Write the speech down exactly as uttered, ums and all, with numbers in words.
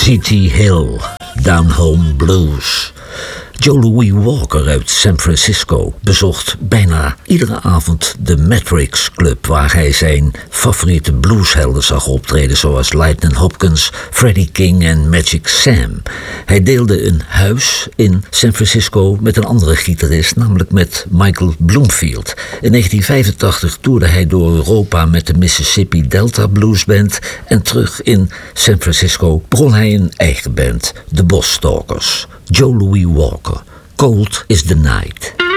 C T Hill, Down Home Blues. Joe Louis Walker uit San Francisco bezocht bijna iedere avond de Matrix Club, waar hij zijn favoriete blueshelden zag optreden, zoals Lightnin' Hopkins, Freddie King en Magic Sam. Hij deelde een huis in San Francisco met een andere gitarist, namelijk met Michael Bloomfield. In negentien vijfentachtig toerde hij door Europa met de Mississippi Delta Blues Band en terug in San Francisco begon hij een eigen band, de Boss Talkers. Joe Louis Walker, Cold is the Night.